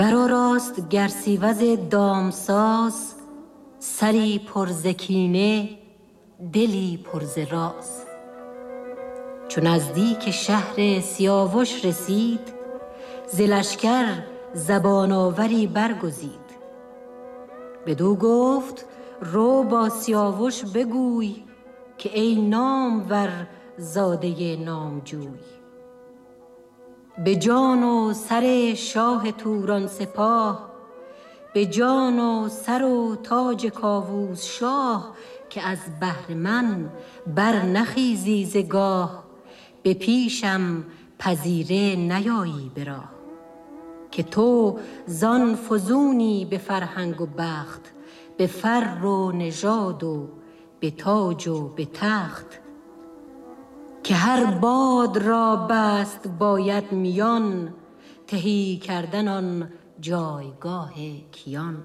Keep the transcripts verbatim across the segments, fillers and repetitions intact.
برآراست گرسیوز دامساز، سری پر ز کینه دلی پر ز راز. چو نزدیک شهر سیاوش رسید، ز لشکر زبان آوری برگزید. بدو گفت رو با سیاوش بگوی، که ای نامور زاده نامجوی. به جان و سر شاه توران سپاه، به جان و سر و تاج کاووس شاه، که از بهر من بر نخیزی ز گاه. به پیشم پذیره نیایی به راه، که تو زان فزونی به فرهنگ و بخت، به فر و نژاد و به تاج و به تخت. که هر باد را بست باید میان، تهی کردن آن جایگاه کیان.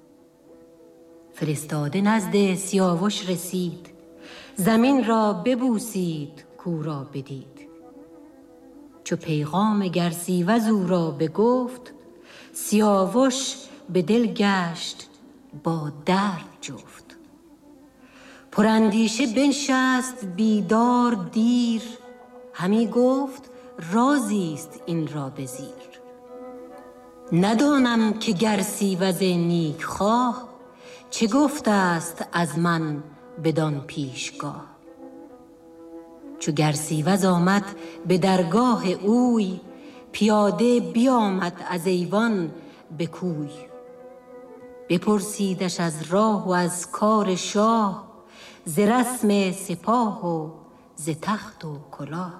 فرستاده نزد سیاوش رسید، زمین را ببوسید کاو را بدید. چو پیغام گرسیوز او را بگفت، سیاوش به دل گشت با درد جفت. پراندیشه بنشست بیدار دیر، همی گفت رازیست این را به زیر. ندانم که گرسیوز نیک خواه، چه گفته است از من بدان پیشگاه. چو گرسیوز آمد به درگاه اوی، پیاده بیامد از ایوان به کوی. بپرسیدش از راه و از کار شاه، ز رسم سپاه و ز تخت و کلاه.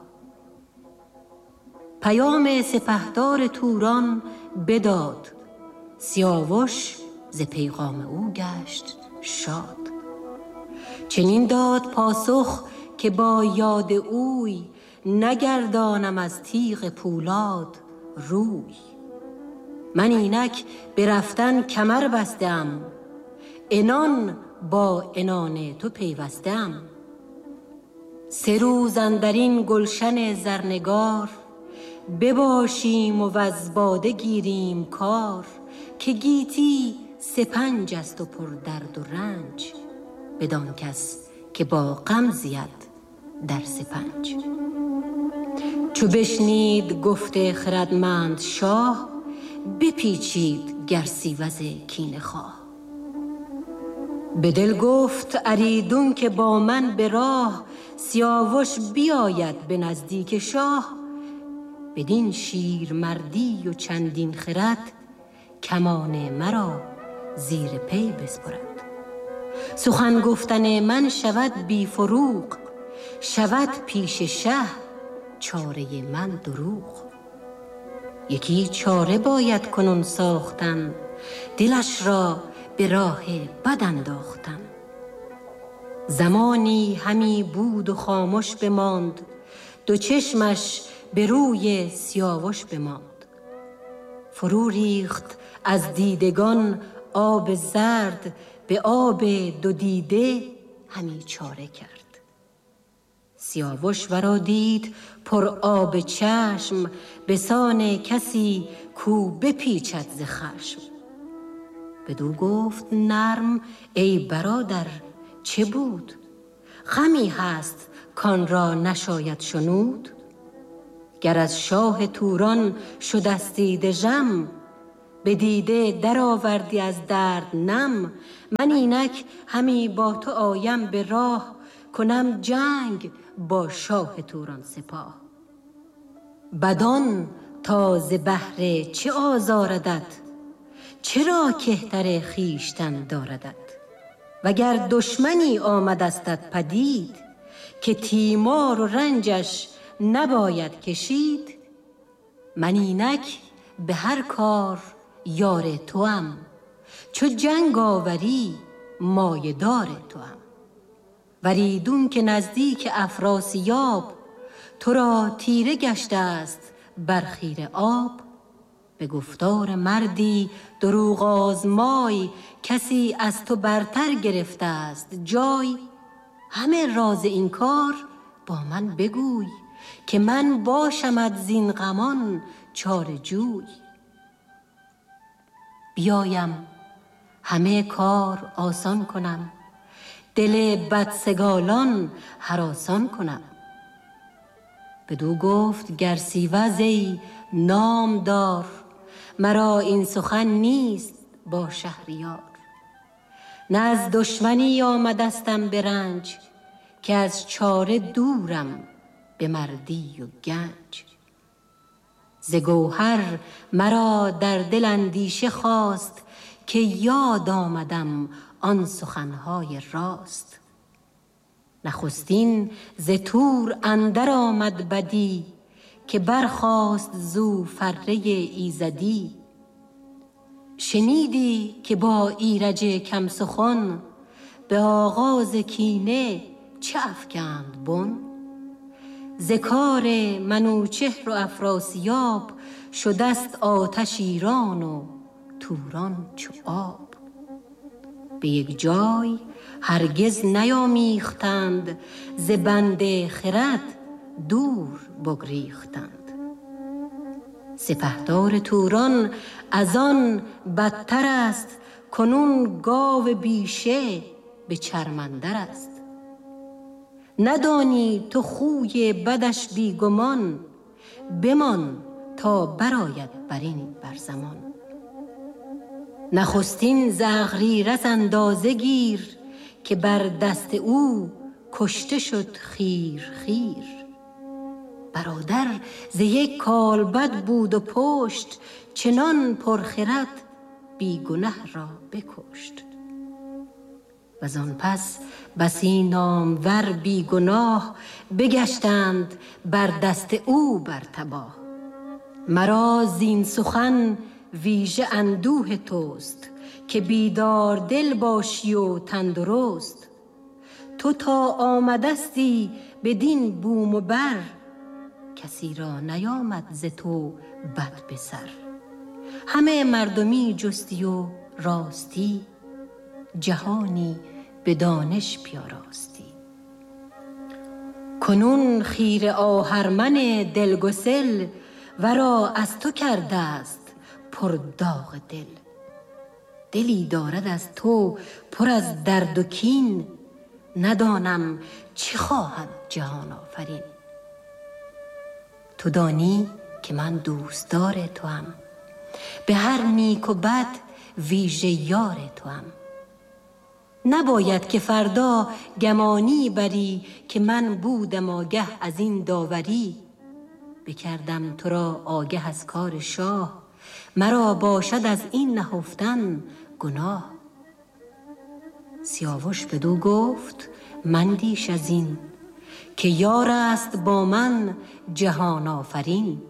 پیام سپهدار توران بداد، سیاوش ز پیغام او گشت شاد. چنین داد پاسخ که با یاد اوی، نگردانم از تیغ پولاد روی. من اینک به رفتن کمر بستم، عنان با عنان تو پیوستم. سه روز اندرین گلشن زرنگار، بباشیم و از باده گیریم کار. که گیتی سپنج است و پر درد و رنج، بدان کس که با غم زید در سپنج. چو بشنید گفت خردمند شاه، بپیچید گرسیوز کینه خواه. به دل گفت اریدون که با من به راه، سیاوش بیاید به نزدیک شاه. بدین شیر مردی و چندین خرد، کمان مرا زیر پی بسپرد. سخن گفتن من شود بی فروغ، شود پیش شه چاره من دروغ. یکی چاره باید کنون ساختن، دلش را به راه بد انداختن. زمانی همی بود و خاموش بماند، دو چشمش به روی سیاوش بماند. فرو ریخت از دیدگان آب زرد، به آب دو دیده همی چاره کرد. سیاوش ورا دید پر آب چشم، بسان کسی کو بپیچد ز خشم. بدو گفت نرم ای برادر چه بود؟ غمی هست کان را نشاید شنود. گر از شاه توران شدستی دژم، به دیده در آوردی از درد نم. من اینک همی با تو آیم به راه، کنم جنگ با شاه توران سپاه. بدان تا ز بهر چه آزاردت، چرا کهتر خویشتن داردت؟ وگر دشمنی آمدستت پدید، که تیمار و رنجش نباید کشید. من اینک به هر کار یار توام، چو جنگ آوری مایه دار توام. وریدون که نزدیک افراسیاب، تو را تیره گشته است بر خیره آب. به گفتار مردی دروغ آزمای، کسی از تو برتر گرفته است جای. همه راز این کار با من بگوی، که من باشمت زین غمان چاره جوی. بیایم همه کار آسان کنم، دل بدسگالان هراسان کنم. بدو گفت گر سیوز ای نامدار، مرا این سخن نیست با شهریار. نه از دشمنی آمدستم به رنج، که از چاره دورم به مردی و گنج. ز گوهر مرا در دل اندیشه خواست، که یاد آمدم آن سخنهای راست. نخستین ز تور اندر آمد بدی، که برخاست زو فره ایزدی. شنیدی که با ایرج کم سخن، به آغاز کینه چه افکند بن. ز کار منوچهر و افراسیاب، شدست آتش ایران و توران چو آب. به یک جای هرگز نیامیختند، ز بند خرد دور بگریختند. سپهدار توران از آن بدتر است، کنون گاو بیشه به چرمندر است. ندانی تو خوی بدش بیگمان، بمان تا برآید برین بر زمان. نخستین ز اغریرث اندازه گیر، که بر دست او کشته شد خیر خیر. برادر ز یک کالبد بود و پشت، چنان پرخرد بی گنه را بکشت. وزان پس بسی نامور بی گناه، بگشتند بر دست او بر تباه. مرا زین سخن ویژه اندوه توست، که بیدار دل باشی و تندرست. تو تا آمدستی بدین بوم و بر، کسی را نیامد ز تو بد به سر. همه مردمی جستی و راستی، جهانی به دانش بیاراستی. کنون خیره آهرمن دلگسل، ورا از تو کرده است پر داغ دل. دلی دارد از تو پر از درد و کین، ندانم چه خواهد جهان آفرین. تو دانی که من دوستدار توام، به هر نیک و بد ویژه یار توام. نباید که فردا گمانی بری، که من بودم آگه از این داوری. بکردم تو را آگه از کار شاه، مرا باشد از این نهفتن گناه. سیاوش بدو گفت مندیش از این، که یار است با من جهان آفرین.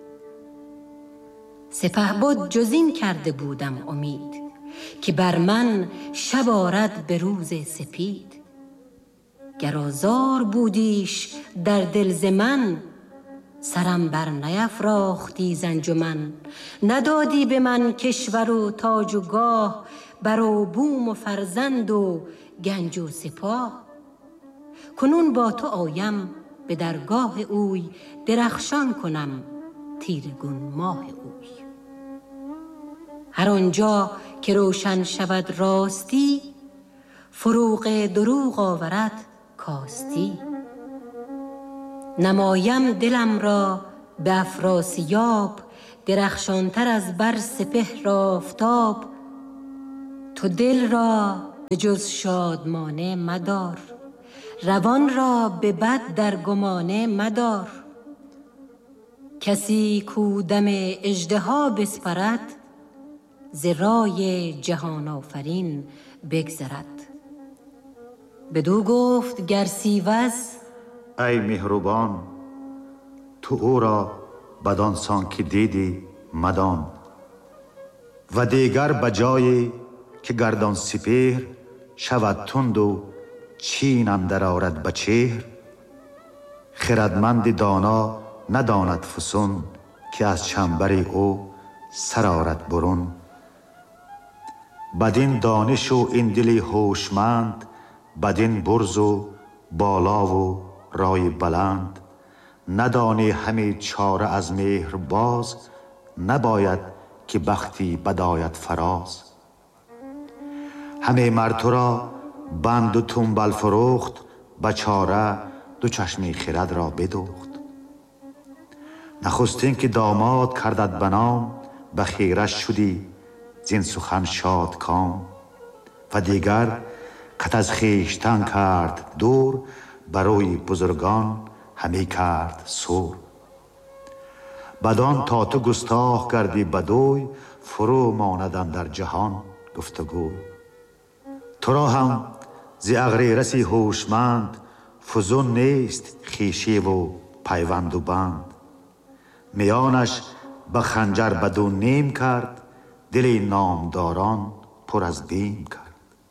سپهبد جز این کرده بودم امید، که بر من شب آرد به روز سپید. گر آزار بودیش در دل ز من، سرم بر نیفراختی ز انجمن. ندادی به من کشور و تاج و گاه، بر و بوم و فرزند و گنج و سپاه. کنون با تو آیم به درگاه اوی، درخشان کنم تیرگون ماه اوی. هر آنجا که روشن شود راستی، فروغ دروغ آورد کاستی. نمایم دلم را به افراسیاب، درخشانتر از بر سپهر آفتاب. تو دل را به جز شادمانه مدار، روان را به بد در گمانه مدار. کسی کو دم اژدها بسپرد، ز رای جهان آفرین بگذرد. بدو گفت گر سیوز ای مهربان، تو او را بدان سان که دیدی مدان. و دیگر بجای که گردان سپهر، شود تند و چین اندر آرد به چهر. خردمند دانا نداند فسون، که از چنبر او سر آرد برون. بدین دانش و این دل هوشمند، بدین برز و بالا و رای بلند. ندانی همه چاره از مهر باز، نباید که بختی بدایت فراز. همه مرد تو را بند و تنبل فروخت، بچاره دو چشم خرد را بدوخت. نخستین که داماد کردت بنام، به خیرش شدی زین سخن شاد کام. و دیگر کت از خویشتن کرد دور، برای بزرگان همی کرد سور. بدان تا تو گستاخ گردی بدوی، فرو ماند اندر جهان گفتگوی. تو را هم ز اغریرثی هوشمند، فزون نیست خویشی و پیوند و بند. میانش به خنجر بدو نیم کرد، دل نامداران پر از بیم کرد.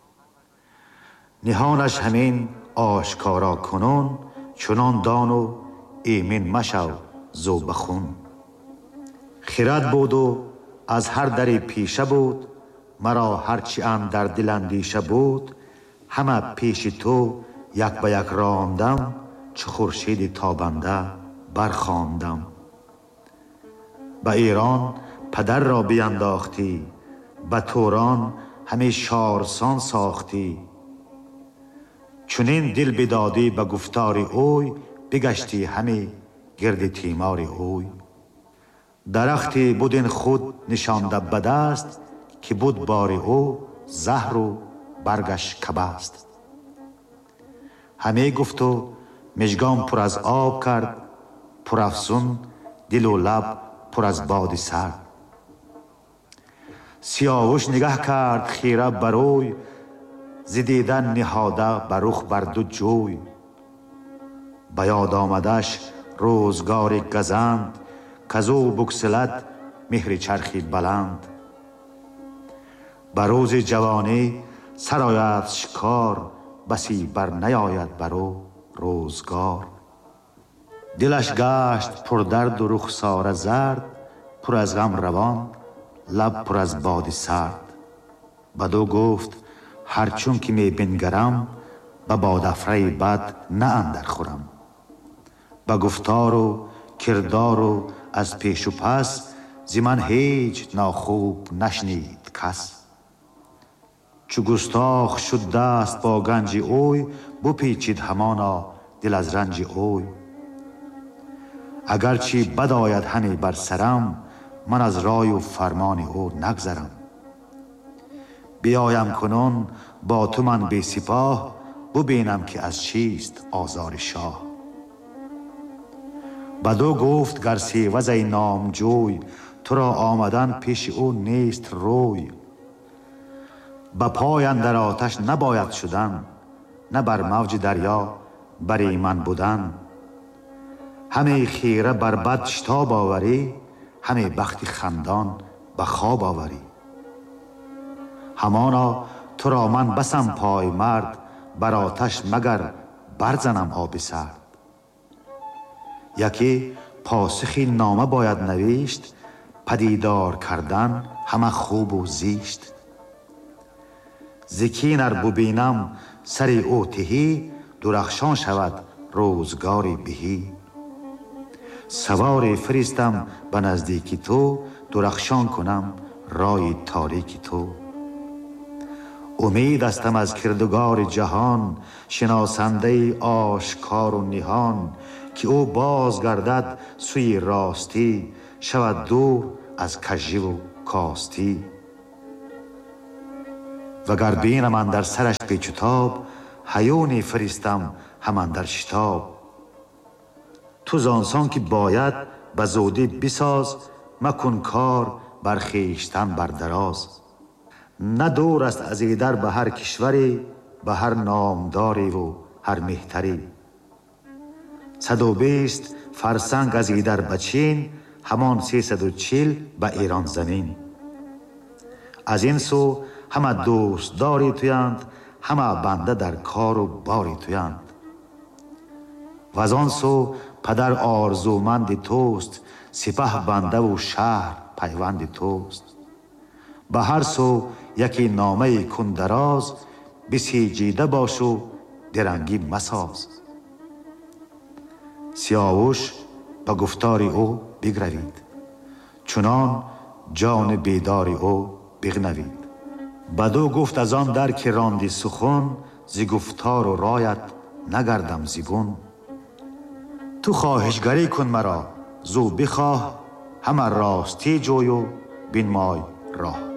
نهانش همین آشکارا کنون، چنان دان و ایمن مشو زو بخون. خرد بود و از هر دری پیشه بود، مرا هرچی اندر دل اندیشه بود. همه پیش تو یک به یک راندم، چو خورشید تابنده برخواندم. به ایران پدر را بینداختی، به توران همه شارسان ساختی. چنین دل بدادی به گفتار اوی، بگشتی همه گرد تیمار اوی. درختی بود این خود نشانده به دست، که بود بار او زهر و برگش کبست. همه گفت و مژگان پر از آب کرد، پر افسون دل و لب پر از باد سرد. سیاوش نگه کرد خیره بروی، ز دیدن نهاده بر رخ بر دو جوی. به یاد آمدش روزگار گزند، کزو بگسلد مهر چرخی بلند. به روز جوانی سر آید شکار، بسی بر نیاید برو روزگار. دلش گشت پر درد و رخساره زرد، پر از غم روان لب پر از باد سرد. بدو گفت هرچون که می بنگرم، به بادافره بد نه اندر خورم. به گفتار و کردار و از پیش و پس، ز من هیچ ناخوب نشنید کس. چو گستاخ شد دست با گنج اوی، بپیچید همانا دل از رنج اوی. اگرچه بد آید همی بر سرم، من از رای و فرمان او نگذرم. بیایم کنون با تو من بی سپاه، ببینم که از چیست آزار شاه. بدو گفت گر سیوز ای نامجوی، تو را آمدن پیش او نیست روی. به پای اندر آتش نباید شدن، نه بر موج دریا بر ایمن بودن. همه خیره بر بد شتاب آوری، همه بخت خندان به خواب آوری. همانا تو را من بسم پای مرد، بر آتش مگر برزنم آب سرد. یکی پاسخی نامه باید نوشت، پدیدار کردن همه خوب و زیشت. زکین ار ببینم سری او تهی، درخشان شود روزگاری بهی. سواری فرستم به نزدیکی تو، درخشان کنم رای تاریکی تو. امید استم از کردگار جهان، شناسنده آشکار و نهان. که او باز گردد سوی راستی، شود دور از کژی و کاستی. وگر بینم اندر سرش پیچ و تاب، هیونی فرستم هم اندر شتاب. تو زانسان که باید به زودی بساز، مکن کار بر خویشتن بر دراز. نه دور است از ایدر به هر کشوری، به هر نامداری و هر مهتری. صد و بیست فرسنگ از ایدر به چین، همان سیصد و چل به ایران زمین. از این سو همه دوست داری تویند، همه بنده در کار و باری تویند. و از آن سو پدر آرزومند توست، سپه بنده و شهر پیوند توست. به هر سو یکی نامه کن دراز، بسیجیده باش و درنگی مساز. سیاوش به گفتار او بگروید، چنان جان بیدار او بغنوید. بدو گفت از آن در که راندی سخن، ز گفتار و رایت نگردم زبون. تو خواهشگری کن مرا زو بخواه، همه راستی جوی و بنمای راه.